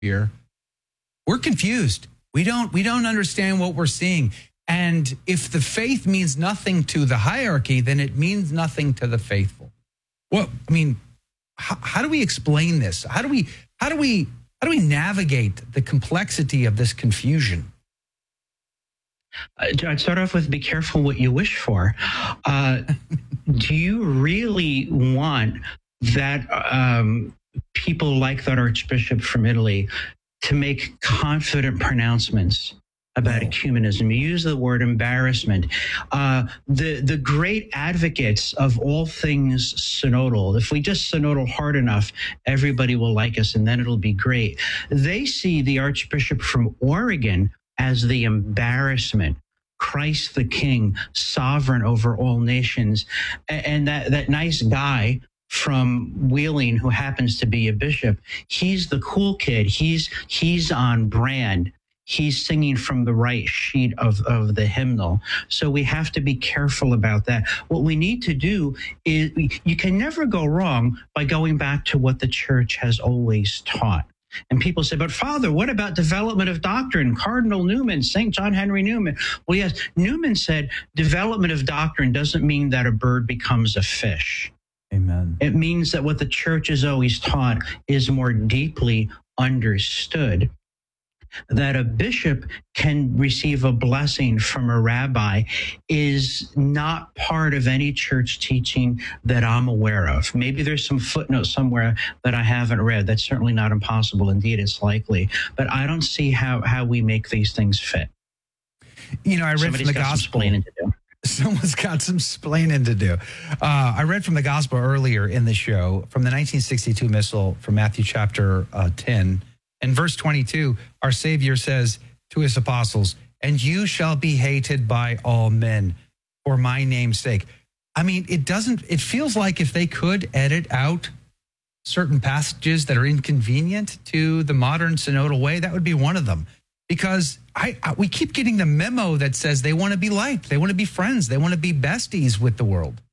here, we're confused. We don't understand what we're seeing. And if the faith means nothing to the hierarchy, then it means nothing to the faithful. Well, I mean, how do we explain this? How do we navigate the complexity of this confusion? I'd start off with be careful what you wish for. Do you really want that people like that Archbishop from Italy to make confident pronouncements about ecumenism? You use the word embarrassment. The great advocates of all things synodal, if we just synodal hard enough, everybody will like us and then it'll be great. They see the Archbishop from Oregon as the embarrassment. Christ the King, sovereign over all nations. And that nice guy from Wheeling who happens to be a bishop, he's the cool kid. He's on brand. He's singing from the right sheet of the hymnal. So we have to be careful about that. What we need to do is, you can never go wrong by going back to what the church has always taught. And people say, but Father, what about development of doctrine? Cardinal Newman, St. John Henry Newman. Well, yes, Newman said development of doctrine doesn't mean that a bird becomes a fish. Amen. It means that what the church has always taught is more deeply understood. That a bishop can receive a blessing from a rabbi is not part of any church teaching that I'm aware of. Maybe there's some footnote somewhere that I haven't read. That's certainly not impossible. Indeed, it's likely. But I don't see how we make these things fit. You know, I read from the gospel. Someone's got some splaining to do. I read from the gospel earlier in the show from the 1962 Missal from Matthew chapter 10. In verse 22, our Savior says to his apostles, and you shall be hated by all men for my name's sake. I mean, it feels like if they could edit out certain passages that are inconvenient to the modern synodal way, that would be one of them. Because we keep getting the memo that says they want to be liked, they want to be friends, they want to be besties with the world.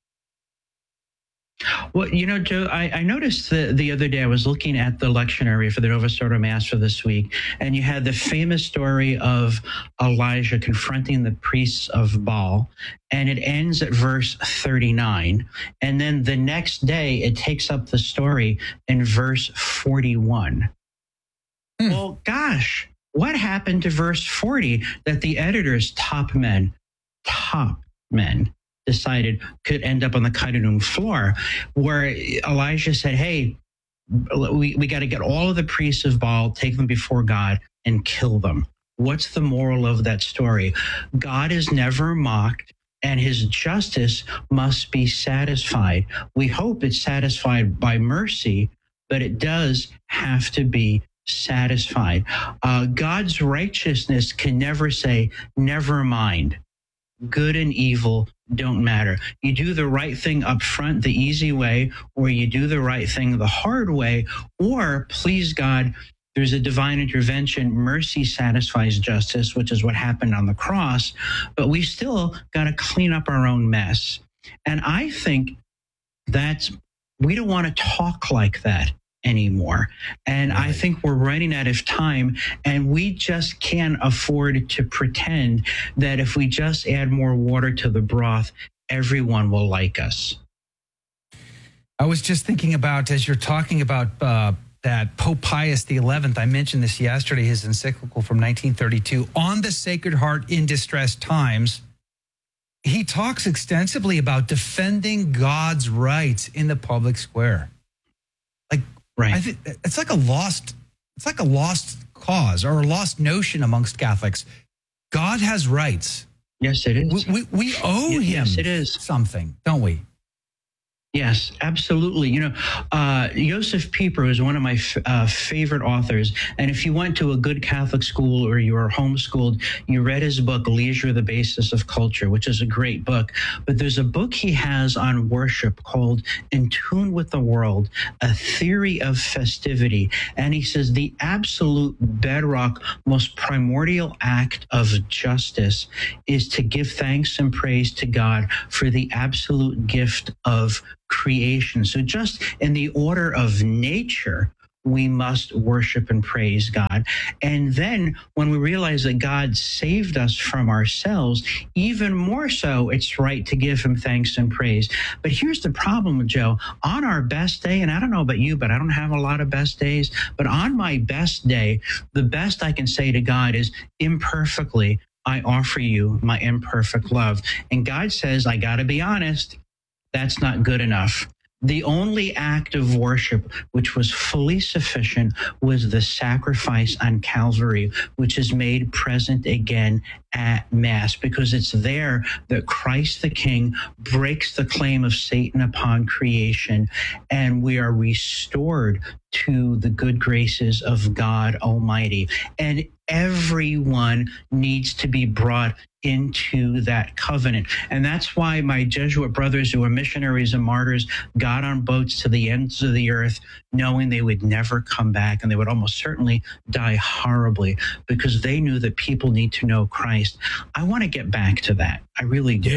Well, you know, Joe, I noticed the other day I was looking at the lectionary for the Novus Ordo Mass for this week, and you had the famous story of Elijah confronting the priests of Baal, and it ends at verse 39. And then the next day, it takes up the story in verse 41. Well, gosh, what happened to verse 40 that the editors, top men, decided could end up on the cutting room floor, where Elijah said, hey, we got to get all of the priests of Baal, take them before God and kill them. What's the moral of that story? God is never mocked and his justice must be satisfied. We hope it's satisfied by mercy, but it does have to be satisfied. God's righteousness can never say, never mind. Good and evil don't matter. You do the right thing up front, the easy way, or you do the right thing the hard way, or please God, there's a divine intervention. Mercy satisfies justice, which is what happened on the cross, but we still got to clean up our own mess. And I think that we don't want to talk like that anymore. And I think we're running out of time, and we just can't afford to pretend that if we just add more water to the broth, everyone will like us. I was just thinking about, as you're talking about that Pope Pius XI, I mentioned this yesterday, his encyclical from 1932 on the Sacred Heart in distressed times. He talks extensively about defending God's rights in the public square. Right. I think it's like a lost cause or a lost notion amongst Catholics. God has rights. Yes, it is. We owe him yes, it is. something, don't we? Yes, absolutely. You know, Joseph Pieper is one of my favorite authors. And if you went to a good Catholic school or you were homeschooled, you read his book, Leisure, the Basis of Culture, which is a great book. But there's a book he has on worship called In Tune with the World, A Theory of Festivity. And he says the absolute bedrock, most primordial act of justice is to give thanks and praise to God for the absolute gift of creation. So just in the order of nature, we must worship and praise God. And then when we realize that God saved us from ourselves, even more so, it's right to give him thanks and praise. But here's the problem, Joe. On our best day, and I don't know about you, but I don't have a lot of best days, but on my best day, the best I can say to God is, imperfectly, I offer you my imperfect love. And God says, I got to be honest, that's not good enough. The only act of worship which was fully sufficient was the sacrifice on Calvary, which is made present again at Mass, because it's there that Christ the King breaks the claim of Satan upon creation, and we are restored to the good graces of God Almighty. And everyone needs to be brought into that covenant. And that's why my Jesuit brothers, who were missionaries and martyrs, got on boats to the ends of the earth, knowing they would never come back, and they would almost certainly die horribly, because they knew that people need to know Christ. I want to get back to that. I really do.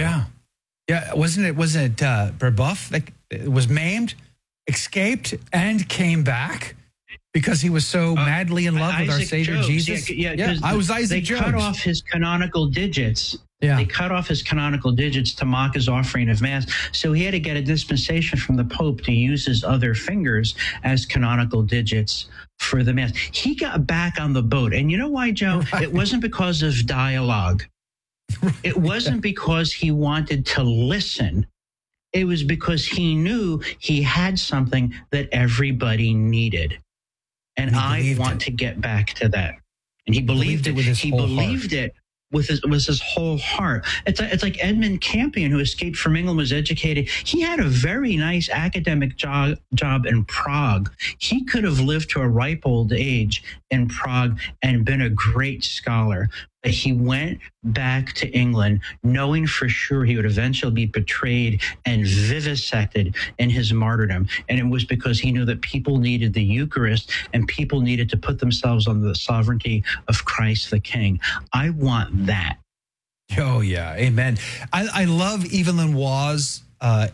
Yeah. Wasn't it Brebeuf that was maimed, escaped, and came back? Because he was so madly in love with our Savior Jones. Jesus. I was Isaac Jones. They cut off his canonical digits. Yeah. They cut off his canonical digits to mock his offering of Mass. So he had to get a dispensation from the Pope to use his other fingers as canonical digits for the Mass. He got back on the boat. And you know why, Joe? Right. It wasn't because of dialogue. Right. It wasn't because he wanted to listen. It was because he knew he had something that everybody needed. And I want to get back to that. And he believed it with his whole heart. With his whole heart. It's like Edmund Campion, who escaped from England, was educated. He had a very nice academic job in Prague. He could have lived to a ripe old age in Prague and been a great scholar. But he went back to England knowing for sure he would eventually be betrayed and vivisected in his martyrdom. And it was because he knew that people needed the Eucharist and people needed to put themselves under the sovereignty of Christ the King. I want that. Oh, yeah. Amen. I love Evelyn Waugh's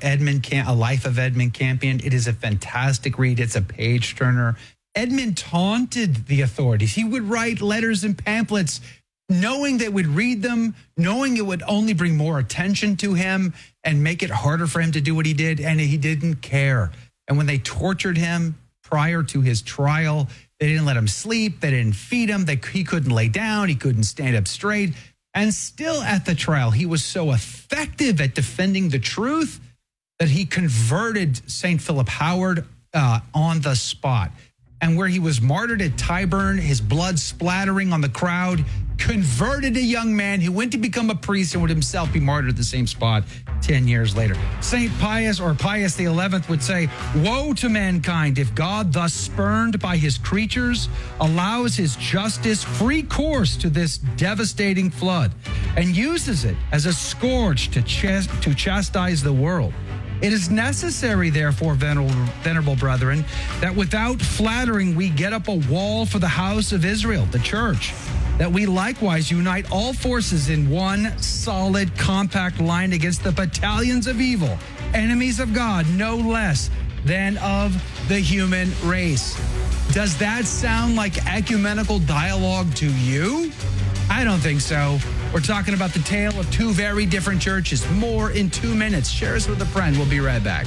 A Life of Edmund Campion. It is a fantastic read. It's a page turner. Edmund taunted the authorities. He would write letters and pamphlets knowing they would read them, knowing it would only bring more attention to him and make it harder for him to do what he did, and he didn't care. And when they tortured him prior to his trial, they didn't let him sleep, they didn't feed him, he couldn't lay down, he couldn't stand up straight. And still at the trial, he was so effective at defending the truth that he converted St. Philip Howard on the spot. And where he was martyred at Tyburn, his blood splattering on the crowd, converted a young man who went to become a priest and would himself be martyred at the same spot 10 years later. St. Pius, or Pius XI, would say, "Woe to mankind if God, thus spurned by his creatures, allows his justice free course to this devastating flood and uses it as a scourge to chastise the world. It is necessary, therefore, venerable brethren, that without flattering we get up a wall for the house of Israel, the church, that we likewise unite all forces in one solid, compact line against the battalions of evil, enemies of God, no less than of the human race." Does that sound like ecumenical dialogue to you? I don't think so. We're talking about the tale of two very different churches. More in 2 minutes. Share us with a friend. We'll be right back.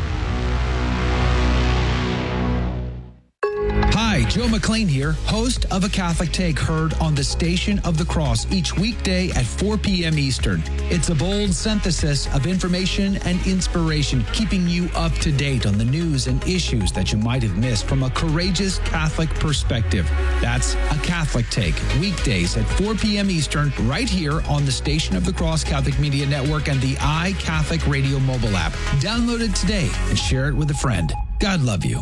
Hi, Joe McLean here, host of A Catholic Take, heard on the Station of the Cross each weekday at 4 p.m. Eastern. It's a bold synthesis of information and inspiration, keeping you up to date on the news and issues that you might have missed from a courageous Catholic perspective. That's A Catholic Take, weekdays at 4 p.m. Eastern, right here on the Station of the Cross Catholic Media Network and the iCatholic Radio mobile app. Download it today and share it with a friend. God love you.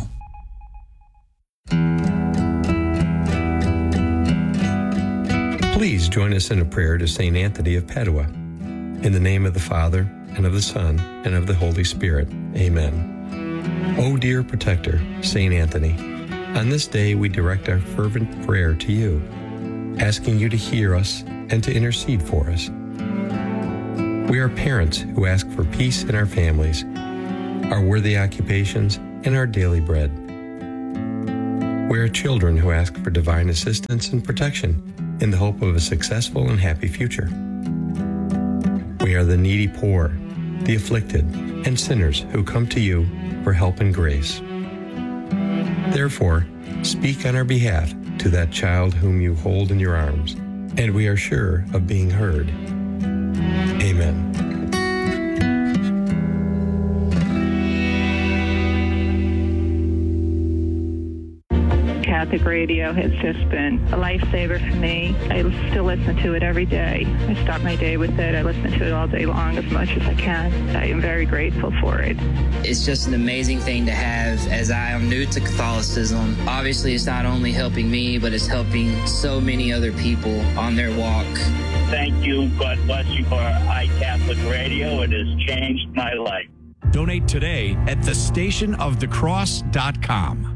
Please join us in a prayer to St. Anthony of Padua. In the name of the Father, and of the Son, and of the Holy Spirit. Amen. O dear protector, St. Anthony, on this day we direct our fervent prayer to you, asking you to hear us and to intercede for us. We are parents who ask for peace in our families, our worthy occupations, and our daily bread. We are children who ask for divine assistance and protection in the hope of a successful and happy future. We are the needy poor, the afflicted, and sinners who come to you for help and grace. Therefore, speak on our behalf to that child whom you hold in your arms, and we are sure of being heard. Amen. Catholic radio has just been a lifesaver for me. I still listen to it every day. I start my day with it. I listen to it all day long as much as I can. I am very grateful for it. It's just an amazing thing to have, as I am new to Catholicism. Obviously, it's not only helping me, but it's helping so many other people on their walk. Thank you. God bless you for iCatholic Radio. It has changed my life. Donate today at thestationofthecross.com.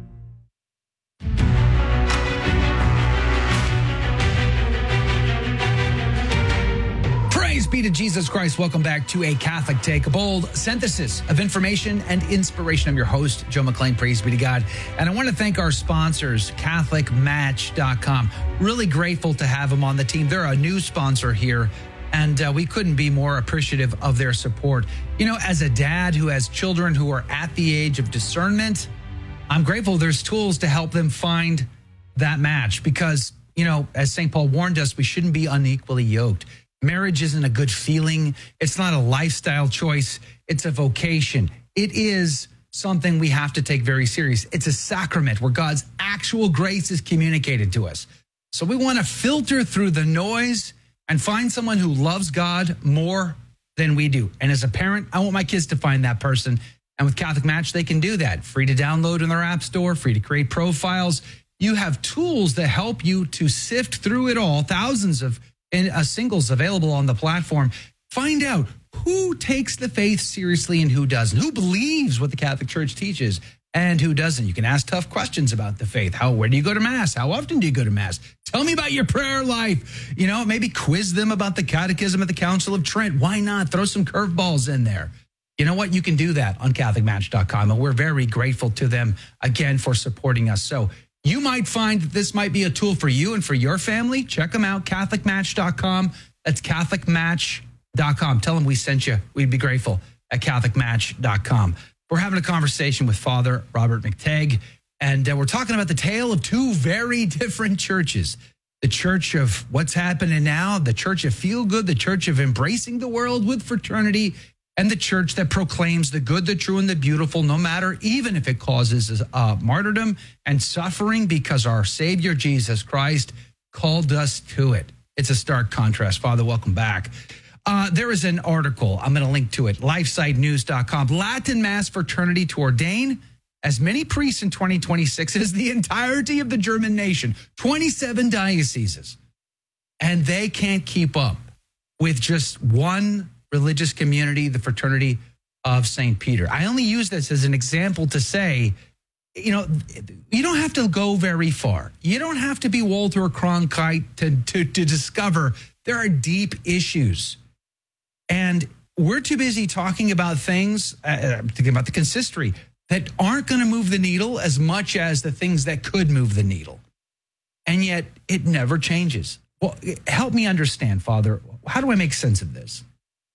Praise be to Jesus Christ. Welcome back to A Catholic Take, a bold synthesis of information and inspiration. I'm your host, Joe McClain. Praise be to God. And I want to thank our sponsors, CatholicMatch.com. Really grateful to have them on the team. They're a new sponsor here, and we couldn't be more appreciative of their support. You know, as a dad who has children who are at the age of discernment, I'm grateful there's tools to help them find that match because, you know, as St. Paul warned us, we shouldn't be unequally yoked. Marriage isn't a good feeling. It's not a lifestyle choice. It's a vocation. It is something we have to take very serious. It's a sacrament where God's actual grace is communicated to us. So we want to filter through the noise and find someone who loves God more than we do. And as a parent, I want my kids to find that person. And with Catholic Match, they can do that. Free to download in their app store, free to create profiles. You have tools that help you to sift through it all, thousands of singles available on the platform. Find out who takes the faith seriously and who doesn't, who believes what the Catholic Church teaches and who doesn't. You can ask tough questions about the faith. Where do you go to Mass? How often do you go to Mass? Tell me about your prayer life. You know, maybe quiz them about the Catechism of the Council of Trent. Why not? Throw some curveballs in there. You know what? You can do that on CatholicMatch.com, and we're very grateful to them, again, for supporting us. So you might find that this might be a tool for you and for your family. Check them out, CatholicMatch.com. That's CatholicMatch.com. Tell them we sent you. We'd be grateful at CatholicMatch.com. We're having a conversation with Father Robert McTeigue, and we're talking about the tale of two very different churches. The church of what's happening now, the church of feel good, the church of embracing the world with fraternity, and the church that proclaims the good, the true, and the beautiful, no matter, even if it causes martyrdom and suffering, because our Savior, Jesus Christ, called us to it. It's a stark contrast. Father, welcome back. There is an article, I'm going to link to it, lifesitenews.com. Latin Mass fraternity to ordain as many priests in 2026 as the entirety of the German nation, 27 dioceses. And they can't keep up with just one religious community, the Fraternity of St. Peter. I only use this as an example to say, you know, you don't have to go very far. You don't have to be Walter Cronkite to discover there are deep issues. And we're too busy talking about things, thinking about the consistory, that aren't going to move the needle as much as the things that could move the needle. And yet it never changes. Well, help me understand, Father. How do I make sense of this?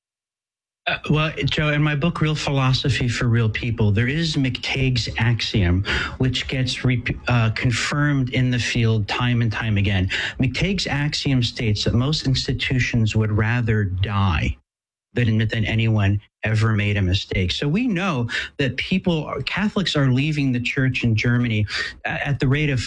Well, Joe, in my book, Real Philosophy for Real People, there is McTeige's axiom, which gets confirmed in the field time and time again. McTeige's axiom states that most institutions would rather die than admit that anyone ever made a mistake. So we know that Catholics are leaving the church in Germany at the rate of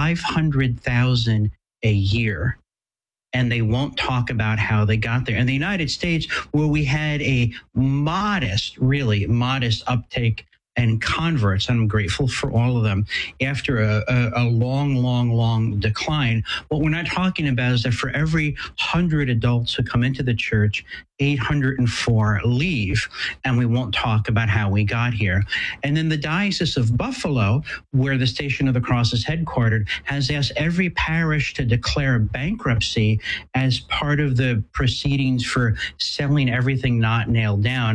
500,000 a year. And they won't talk about how they got there. In the United States, where we had a really modest uptake and converts, and I'm grateful for all of them, after a long decline, what we're not talking about is that for every 100 adults who come into the church, 804 leave, and we won't talk about how we got here. And then the Diocese of Buffalo, where the Station of the Cross is headquartered, has asked every parish to declare bankruptcy as part of the proceedings for selling everything not nailed down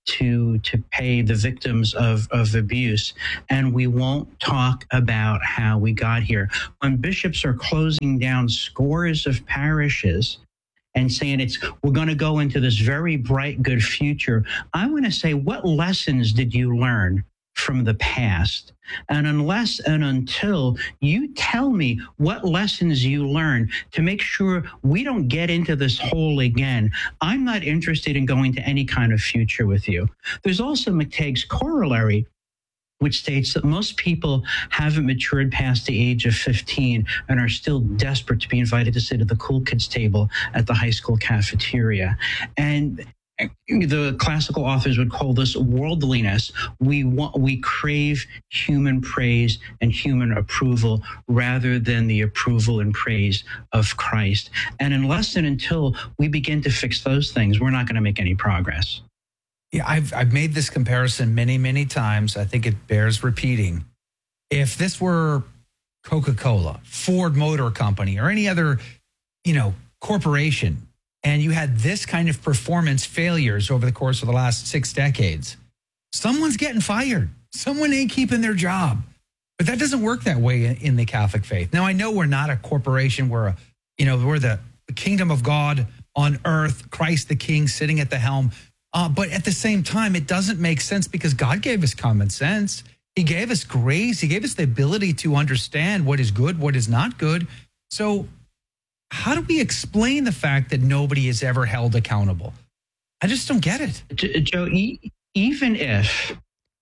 to pay the victims of abuse, and we won't talk about how we got here. When bishops are closing down scores of parishes and saying we're going to go into this very bright, good future, I want to say, what lessons did you learn from the past? And unless and until you tell me what lessons you learned to make sure we don't get into this hole again, I'm not interested in going to any kind of future with you. There's also McTagg's corollary, which states that most people haven't matured past the age of 15 and are still desperate to be invited to sit at the cool kids table at the high school cafeteria. And the classical authors would call this worldliness. We crave human praise and human approval rather than the approval and praise of Christ. And unless and until we begin to fix those things, we're not going to make any progress. Yeah, I've made this comparison many, many times. I think it bears repeating. If this were Coca-Cola, Ford Motor Company, or any other, corporation, and you had this kind of performance failures over the course of the last 6 decades, someone's getting fired. Someone ain't keeping their job. But that doesn't work that way in the Catholic faith. Now, I know we're not a corporation. We're the kingdom of God on earth, Christ the King sitting at the helm. But at the same time, it doesn't make sense because God gave us common sense. He gave us grace. He gave us the ability to understand what is good, what is not good. So how do we explain the fact that nobody is ever held accountable? I just don't get it. Joe, even if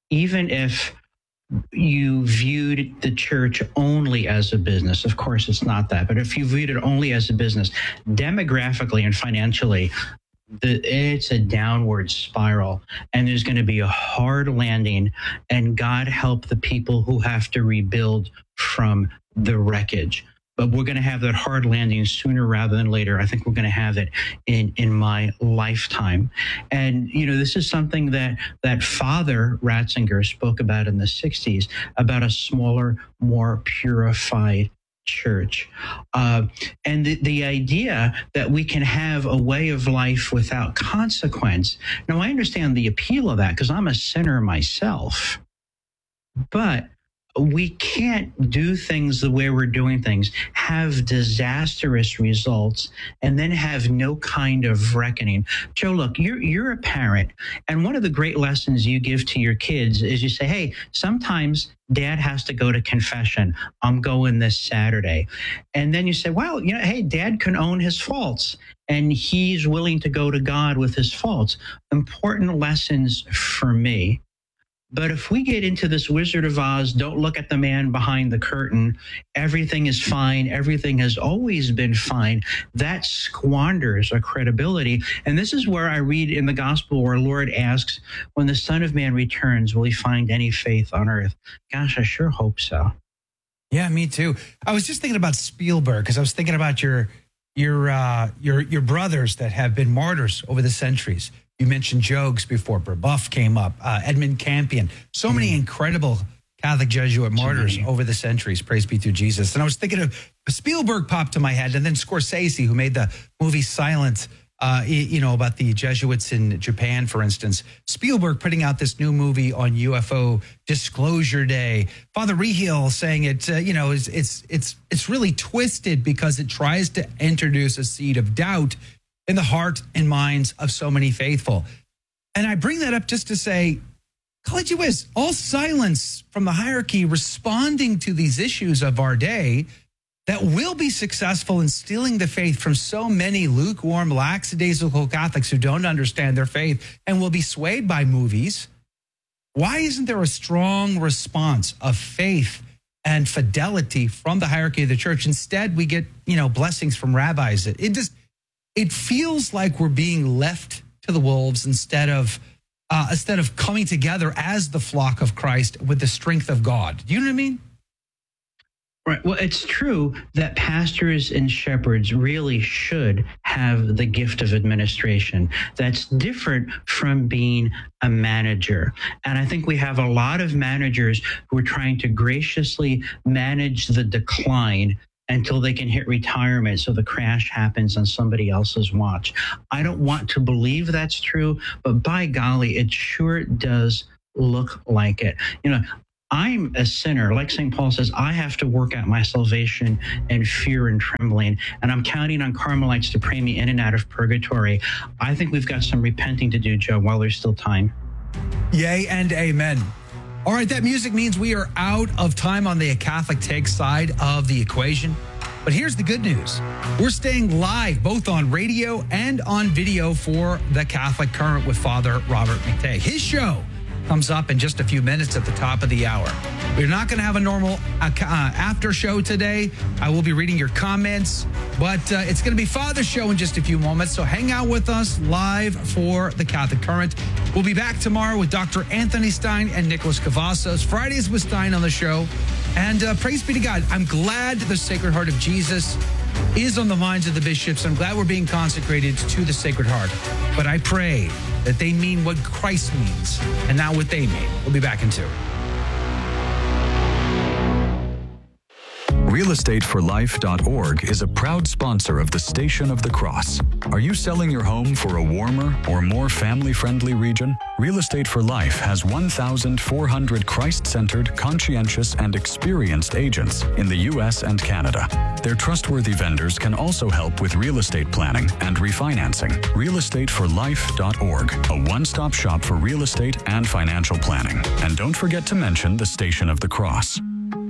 you viewed the church only as a business, of course it's not that, but if you viewed it only as a business, demographically and financially, it's a downward spiral, and there's going to be a hard landing, and God help the people who have to rebuild from the wreckage. But we're going to have that hard landing sooner rather than later. I think we're going to have it in my lifetime. And, this is something that Father Ratzinger spoke about in the 60s, about a smaller, more purified church. And the idea that we can have a way of life without consequence. Now, I understand the appeal of that because I'm a sinner myself. But we can't do things the way we're doing things, have disastrous results, and then have no kind of reckoning. Joe, look, you're a parent, and one of the great lessons you give to your kids is you say, hey, sometimes Dad has to go to confession. I'm going this Saturday. And then you say, well, hey, Dad can own his faults, and he's willing to go to God with his faults. Important lessons for me. But if we get into this Wizard of Oz, don't look at the man behind the curtain, everything is fine, everything has always been fine, that squanders our credibility. And this is where I read in the gospel where our Lord asks, when the Son of Man returns, will he find any faith on earth? Gosh, I sure hope so. Yeah, me too. I was just thinking about Spielberg because I was thinking about your brothers that have been martyrs over the centuries. You mentioned Jogues before. Brebeuf came up. Edmund Campion. So many incredible Catholic Jesuit martyrs over the centuries. Praise be to Jesus. And I was thinking of Spielberg popped to my head, and then Scorsese, who made the movie Silent, about the Jesuits in Japan, for instance. Spielberg putting out this new movie on UFO Disclosure Day. Father Rehil saying it's really twisted because it tries to introduce a seed of doubt in the heart and minds of so many faithful. And I bring that up just to say, College Whiz, all silence from the hierarchy responding to these issues of our day that will be successful in stealing the faith from so many lukewarm, lackadaisical Catholics who don't understand their faith and will be swayed by movies. Why isn't there a strong response of faith and fidelity from the hierarchy of the church? Instead, we get, blessings from rabbis. It feels like we're being left to the wolves instead of coming together as the flock of Christ with the strength of God. Do you know what I mean? Right. Well, it's true that pastors and shepherds really should have the gift of administration. That's different from being a manager. And I think we have a lot of managers who are trying to graciously manage the decline until they can hit retirement so the crash happens on somebody else's watch. I don't want to believe that's true, but by golly, it sure does look like it. You know, I'm a sinner. Like St. Paul says, I have to work out my salvation in fear and trembling. And I'm counting on Carmelites to pray me in and out of purgatory. I think we've got some repenting to do, Joe, while there's still time. Yay and amen. All right, that music means we are out of time on the Catholic Take side of the equation. But here's the good news. We're staying live both on radio and on video for the Catholic Current with Father Robert McTeigue. His show comes up in just a few minutes at the top of the hour. We're not going to have a normal after show today. I will be reading your comments, but it's going to be Father's show in just a few moments. So hang out with us live for the Catholic Current. We'll be back tomorrow with Dr. Anthony Stein and Nicholas Cavazos. Fridays with Stein on the show. And praise be to God. I'm glad the Sacred Heart of Jesus is on the minds of the bishops. I'm glad we're being consecrated to the Sacred Heart. But I pray that they mean what Christ means and not what they mean. We'll be back in 2. RealEstateForLife.org is a proud sponsor of the Station of the Cross. Are you selling your home for a warmer or more family-friendly region? Real Estate for Life has 1,400 Christ-centered, conscientious, and experienced agents in the U.S. and Canada. Their trustworthy vendors can also help with real estate planning and refinancing. RealEstateForLife.org, a one-stop shop for real estate and financial planning. And don't forget to mention the Station of the Cross.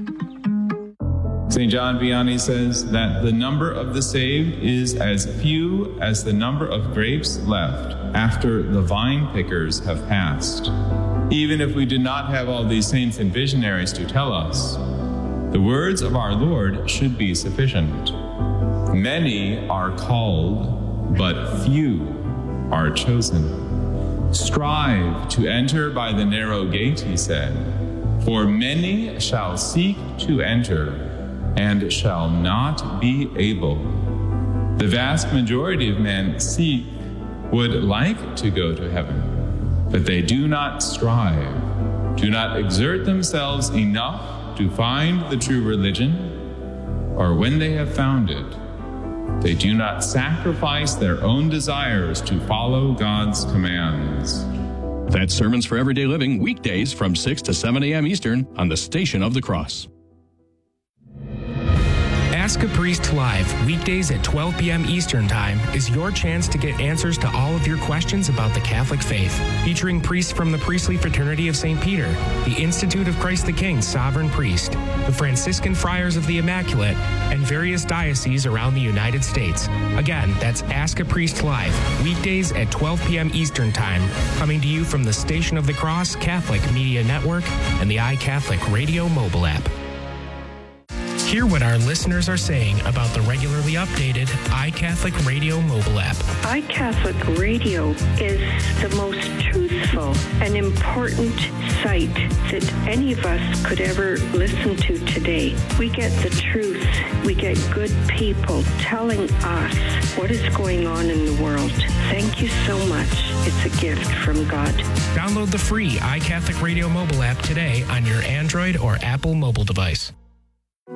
St. John Vianney says that the number of the saved is as few as the number of grapes left after the vine pickers have passed. Even if we did not have all these saints and visionaries to tell us, the words of our Lord should be sufficient. Many are called, but few are chosen. Strive to enter by the narrow gate, he said, for many shall seek to enter and shall not be able. The vast majority of men would like to go to heaven, but they do not strive, do not exert themselves enough to find the true religion, or when they have found it, they do not sacrifice their own desires to follow God's commands. That's Sermons for Everyday Living, weekdays from 6 to 7 a.m. Eastern on the Station of the Cross. Ask a Priest Live, weekdays at 12 p.m. Eastern Time, is your chance to get answers to all of your questions about the Catholic faith. Featuring priests from the Priestly Fraternity of St. Peter, the Institute of Christ the King Sovereign Priest, the Franciscan Friars of the Immaculate, and various dioceses around the United States. Again, that's Ask a Priest Live, weekdays at 12 p.m. Eastern Time, coming to you from the Station of the Cross Catholic Media Network and the iCatholic Radio mobile app. Hear what our listeners are saying about the regularly updated iCatholic Radio mobile app. iCatholic Radio is the most truthful and important site that any of us could ever listen to today. We get the truth. We get good people telling us what is going on in the world. Thank you so much. It's a gift from God. Download the free iCatholic Radio mobile app today on your Android or Apple mobile device.